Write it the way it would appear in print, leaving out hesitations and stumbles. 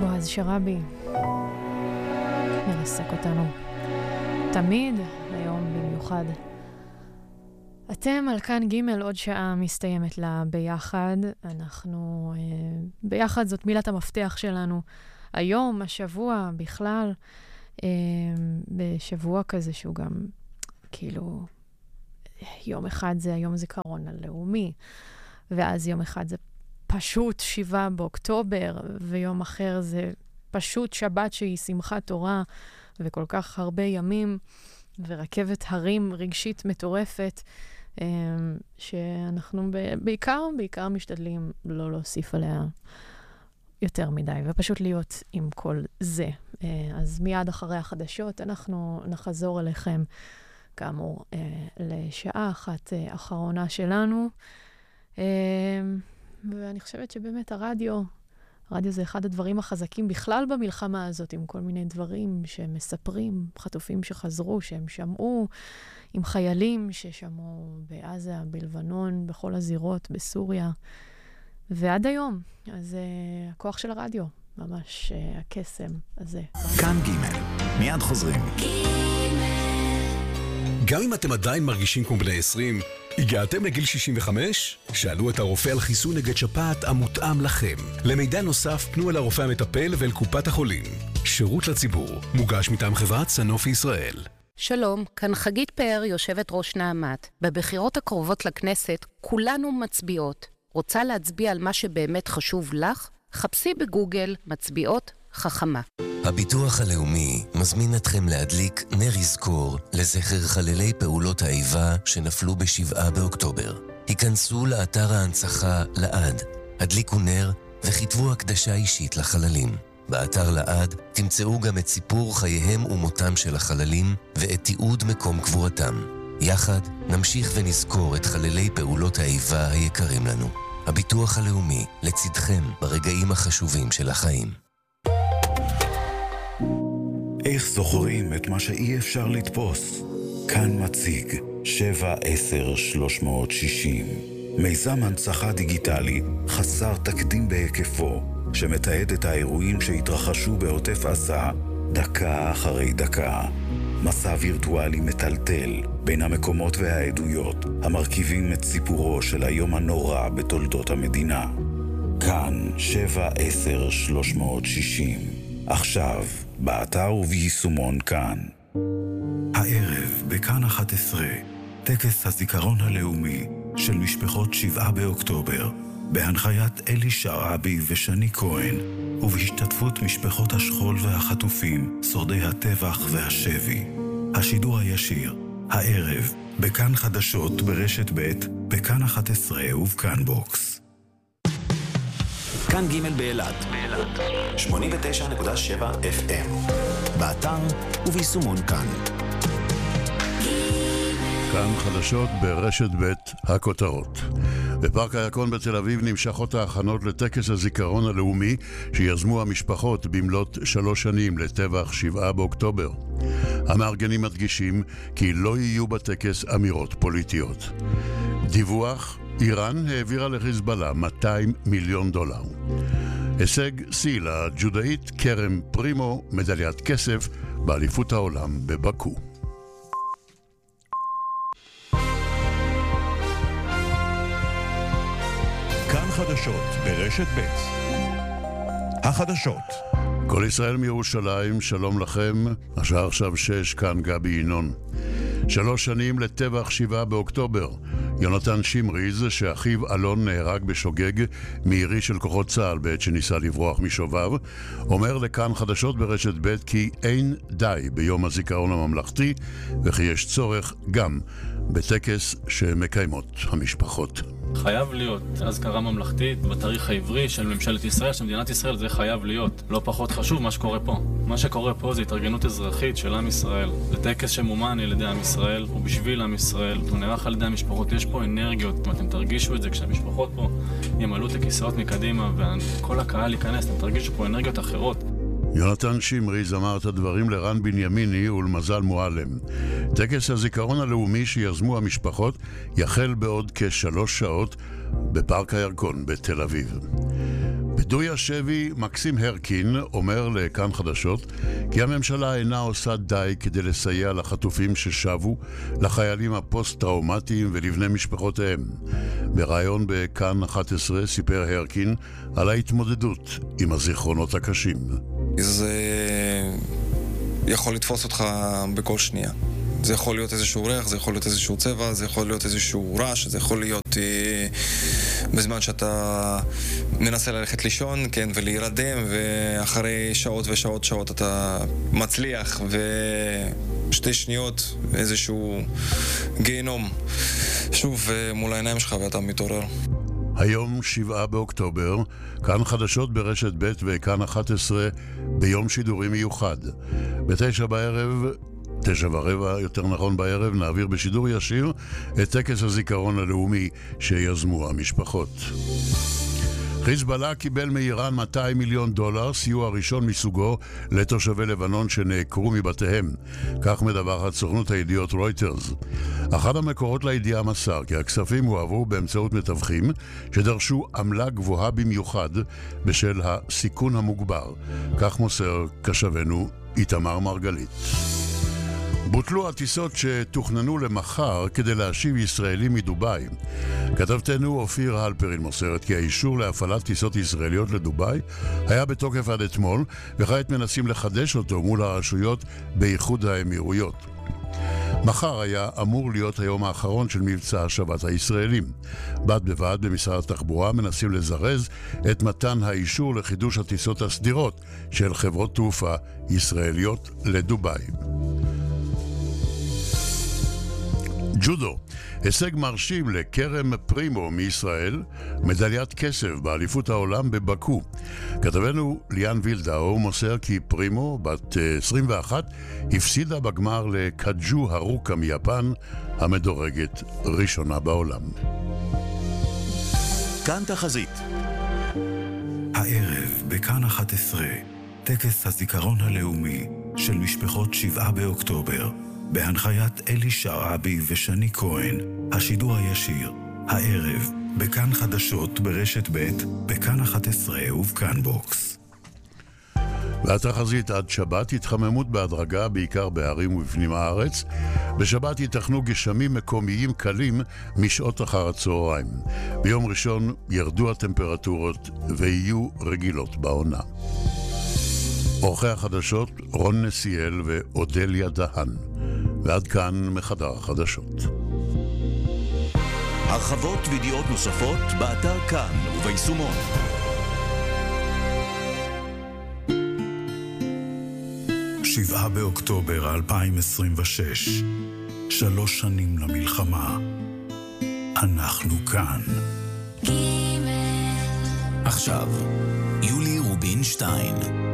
בועז שרבי מרסק אותנו תמיד, היום במיוחד. אתם על כאן ג', עוד שעה מסתיימת לה ביחד. אנחנו ביחד, זאת מילת המפתח שלנו היום, השבוע בכלל, בשבוע כזה שהוא גם כאילו יום אחד זה היום זיכרון הלאומי, ואז יום אחד זה פשוט 7 באוקטובר, ויום אחר זה פשוט שבת שהיא שמחת תורה, וכל כך הרבה ימים, ורכבת הרים רגשית מטורפת, שאנחנו בעיקר משתדלים לא להוסיף עליה יותר מדי, ופשוט להיות עם כל זה. אז מיד אחרי החדשות אנחנו נחזור אליכם, כאמור, לשעה אחת אחרונה שלנו. ואני חושבת שבאמת הרדיו זה אחד הדברים החזקים בכלל במלחמה הזאת, עם כל מיני דברים שמספרים, חטופים שחזרו, שהם שמעו, עם חיילים ששמעו בעזה, בלבנון, בכל הזירות, בסוריה, ועד היום. אז הכוח של הרדיו, ממש הקסם הזה. כאן ג' מיד חוזרים. גם אם אתם עדיין מרגישים כמו בני 20, הגעתם לגיל 65? שאלו את הרופא על חיסון נגד שפעת המותאם לכם. למידע נוסף פנו אל הרופא המטפל ואל קופת החולים. שירות לציבור, מוגש מטעם חברת סנופי ישראל. שלום, כאן חגית פאר, יושבת ראש נעמת. בבחירות הקרובות לכנסת כולנו מצביעות. רוצה להצביע על מה שבאמת חשוב לך? חפשי בגוגל מצביעות חכמה. הביטוח הלאומי מזמין אתכם להדליק נר יזכור לזכר חללי פעולות האיבה שנפלו ב7 באוקטובר. היכנסו לאתר ההנצחה לעד, הדליקו נר וכתבו הקדשה אישית לחללים. באתר לעד תמצאו גם את סיפור חייהם ומותם של החללים ואת תיעוד מקום קבורתם. יחד נמשיך ונזכור את חללי פעולות האיבה היקרים לנו. הביטוח הלאומי לצדכם ברגעים החשובים של החיים. איך זוכרים את מה שאי אפשר לתפוס? כאן מציג 7-10-360, מיזם הנצחה דיגיטלי חסר תקדים בהיקפו, שמתעד את האירועים שהתרחשו בעוטף עזה דקה אחרי דקה. מסע וירטואלי מטלטל בין המקומות והעדויות המרכיבים את סיפורו של היום הנורא בתולדות המדינה. כאן 7-10-360, עכשיו באתר וביישומון כאן. הערב בכאן 11, טקס הזיכרון הלאומי של משפחות 7 באוקטובר, בהנחיית אלי שרעבי ושני כהן, ובהשתתפות משפחות השכול והחטופים, שורדי הטבח והשבי. השידור הישיר, הערב, בכאן חדשות ברשת ב', בכאן 11 ובכאן בוקס. כאן ג' באילת 89.7 FM, באתר וביישומון כאן. כאן חדשות ברשת ב', הכותרות. בפארק הירקון בתל אביב נמשכות ההכנות לטקס הזיכרון הלאומי שיזמו המשפחות במלאת 3 שנים לטבח 7 באוקטובר. המארגנים מדגישים כי לא יהיו בטקס אמירות פוליטיות. דיווח, איראן העבירה לחיזבאללה $200 מיליון. הישג שיא לג'ודאית קרם פרימו, מדליית כסף באליפות העולם בבקו. כאן חדשות ברשת ב'. החדשות. כל ישראל מירושלים, שלום לכם. השעה עכשיו 6, כאן גבי ינון. 3 שנים לטבח 7 באוקטובר. יונתן שמריז, שאחיו אלון נהרג בשוגג מירי של כוחות צה"ל בעת שניסה לברוח משובב, אומר לכאן חדשות ברשת ב' כי אין די ביום הזיכרון הממלכתי, וכי יש צורך גם בטקס שמקיימות המשפחות. חייב להיות אזכרה ממלכתית בתאריך העברי של ממשלת ישראל, של מדינת ישראל. זה חייב להיות. לא פחות חשוב מה שקורה פה. מה שקורה פה זה התארגנות אזרחית של עם ישראל. זה טקס שמומן על ידי עם ישראל, ובשביל עם ישראל, הוא נערך על ידי המשפחות. יש פה אנרגיות, אתם תרגישו את זה כשהמשפחות פה ימלאו את הכיסאות מקדימה, וכל הקהל ייכנס, אתם תרגישו פה אנרגיות אחרות. יונתן שמריז אמר את הדברים לרן בנימיני ולמזל מועלם. טקס הזיכרון הלאומי שיזמו המשפחות יחל בעוד כ3 שעות בפארק הירקון בתל אביב. פדוי השבי מקסים הרקין אומר לכאן חדשות כי הממשלה אינה עושה די כדי לסייע לחטופים ששבו, לחיילים הפוסט-טראומטיים ולבני משפחותיהם. בריאיון בכאן 11 סיפר הרקין על ההתמודדות עם הזיכרונות הקשים. זה יכול לתפוס אותך בכל שנייה. זה יכול להיות איזשהו ריח, זה יכול להיות איזשהו צבע, זה יכול להיות איזשהו רעש, זה יכול להיות בזמן שאתה מנסה ללכת לישון, כן, ולהירדם, ואחרי שעות ושעות אתה מצליח, ושתי שניות איזשהו גיהנום שוב מול העיניים שלך ואתה מתעורר. היום 7 באוקטובר, כאן חדשות ברשת ב' וכאן 11 ביום שידורי מיוחד. ב9 בערב 9:15, יותר נכון בערב, נעביר בשידור ישיר את טקס הזיכרון הלאומי שיזמו המשפחות. חיזבאללה קיבל מאיראן $200 מיליון, סיוע ראשון מסוגו לתושבי לבנון שנעקרו מבתיהם. כך מדווחת סוכנות הידיעות רויטרס. אחד המקורות לידיעה מסר כי הכספים הועברו באמצעות מתווכים שדרשו עמלה גבוהה במיוחד בשל הסיכון המוגבר. כך מוסר קשבנו איתמר מרגלית. בוטלו הטיסות שתוכננו למחר כדי להשיב ישראלים מדובאי. כתבתנו אופיר הלפרין מוסרת כי האישור להפעלת טיסות ישראליות לדובאי היה בתוקף עד אתמול, וכעת מנסים לחדש אותו מול הרשויות באיחוד האמירויות. מחר היה אמור להיות היום האחרון של מבצע השבת הישראלים. בד בבד במשרד התחבורה מנסים לזרז את מתן האישור לחידוש הטיסות הסדירות של חברות תעופה ישראליות לדובאי. ג'ודו, הישג מרשים לקרם פרימו מישראל, מדליית כסף באליפות העולם בבקו. כתבנו ליאן וילדאו מוסר כי פרימו, בת 21, הפסידה בגמר לקג'ו הרוקה מיפן, המדורגת ראשונה בעולם. כאן תחזית. הערב בכאן 11, טקס הזיכרון הלאומי של משפחות 7 באוקטובר. בהנחיית אלי שרעבי ושני כהן, השידור הישיר, הערב, בכאן חדשות ברשת ב', בכאן 11 ובכאן בוקס. והתחזית עד שבת התחממות בהדרגה בעיקר בערים ובפנים הארץ. בשבת ייתכנו גשמים מקומיים קלים משעות אחר הצהריים. ביום ראשון ירדו הטמפרטורות ויהיו רגילות בעונה. עורכי החדשות רון נסיאל ואודליה דהן. ועד כאן מחדר החדשות. הרחבות וידיעות נוספות באתר כאן וביישומון. שבעה באוקטובר 2026, 3 שנים למלחמה. אנחנו כאן. עכשיו, יולי רובינשטיין.